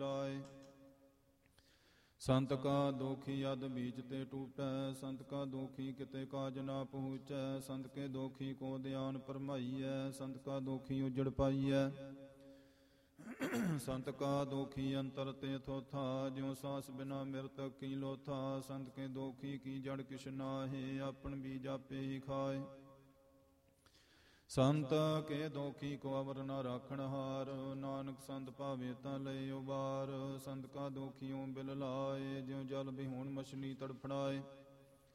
ਲਾਏ। ਸੰਤ ਕਾ ਦੋਖੀ ਅਦ ਬੀਚ ਤੇ ਟੂਟੈ, ਸੰਤ ਕਾ ਦੋਖੀ ਕਿਤੇ ਕਾਜ ਨਾ ਪਹੁੰਚੈ। ਸੰਤ ਕੇ ਦੋਖੀ ਕੋ ਧਿਆਨ ਪਰਮਾਈਐ, ਸੰਤ ਕਾ ਦੋਖੀ ਉਜੜ ਪਾਈਐ। ਸੰਤ ਕਾ ਦੋਖੀ ਅੰਤਰ ਤੇ ਥੋਥਾ, ਜਿਉ ਸਾਸ ਬਿਨਾ ਮਿਰਤਕ ਕੀ ਲੋਥਾ। ਸੰਤ ਕੇ ਦੋਖੀ ਕੀ ਜੜ ਕਿਛ ਨਾਹੀ, ਆਪਨ ਬੀਜ ਆਪੇ ਹੀ ਖਾਏ। ਸੰਤ ਕੇ ਦੋਖੀ ਕੋ ਅਵਰ ਨਾ ਰਾਖਣ ਹਾਰ, ਨਾਨਕ ਸੰਤ ਭਾਵੇ ਤਾਂ ਲਏ ਉਬਾਰ। ਸੰਤ ਕਾ ਦੋਖੀਓ ਬਿਲ ਲਾਏ, ਜਿਉ ਜਲ ਬਿਹੂਣ ਮਛਲੀ ਤੜਫੜਾਏ।